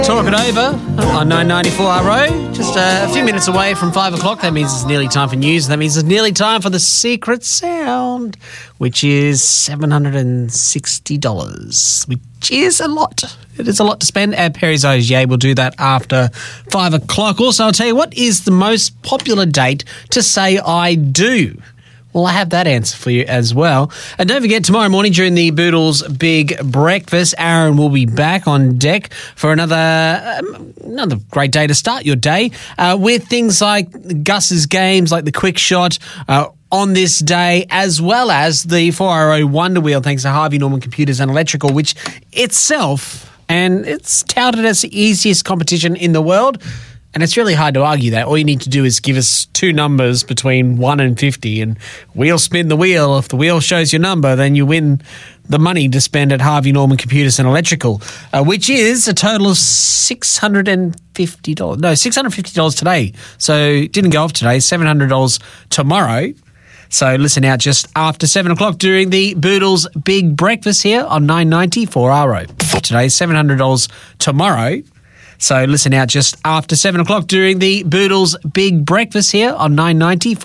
Talk it over on 994RO. Just a few minutes away from 5 o'clock. That means it's nearly time for news. That means it's nearly time for the secret sound, which is $760, which is a lot. It is a lot to spend. Perry's Ogier will do that after 5 o'clock. Also, I'll tell you what is the most popular date to say I do. Well, I have that answer for you as well. And don't forget, tomorrow morning during the Boodles Big Breakfast, Aaron will be back on deck for another great day to start your day with things like Gus's games, like the Quick Shot, on this day, as well as the 4RO Wonder Wheel, thanks to Harvey Norman Computers and Electrical, which itself, and it's touted as the easiest competition in the world. And it's really hard to argue that. All you need to do is give us two numbers between 1 and 50 and we'll spin the wheel. If the wheel shows your number, then you win the money to spend at Harvey Norman Computers and Electrical, which is a total of $650. No, $650 today. So it didn't go off today, $700 tomorrow. So listen out just after 7 o'clock during the Boodles Big Breakfast here on 990 4RO. Today, $700 tomorrow. So listen out just after 7 o'clock during the Boodles Big Breakfast here on 990